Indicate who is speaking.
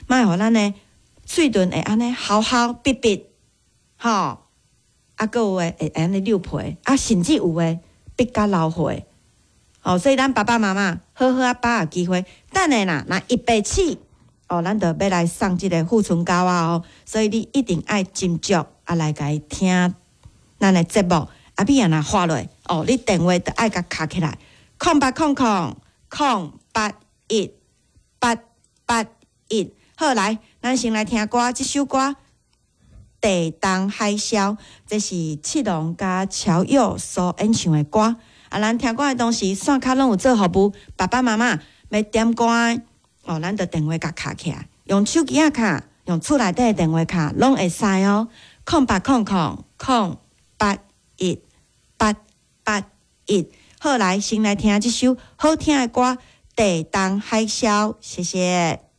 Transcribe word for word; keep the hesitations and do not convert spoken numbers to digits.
Speaker 1: 莫互咱的喙唇会安尼嚎嚎闭闭，吼。啊，搁有诶会安尼溜皮，啊，甚至有诶鼻甲流血，哦，所以咱爸爸妈妈好好啊把握机会，等下啦，若一白起，哦，咱就要来送即个护唇膏啊哦，所以你一定爱斟酌啊来甲伊听咱的节目，啊，咪啊若发落，哦，你电话就爱甲卡起来，空八空空空八一八八一，好来，咱先来听歌，即首歌。地动海啸，这是七龙甲乔佑所演唱的歌。啊，咱听歌的同时，线卡拢有做服务，爸爸妈妈要点歌哦，咱就电话甲卡起来，用手机啊卡，用厝内底的电话卡拢会使哦。空八空空空八一八八一，好来，先来听这首好听的歌《地动海啸》，谢谢。